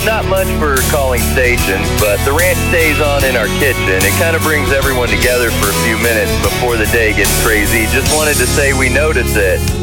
not much for calling stations, but the ranch stays on in our kitchen. It kind of brings everyone together for a few minutes before the day gets crazy. Just wanted to say we notice it.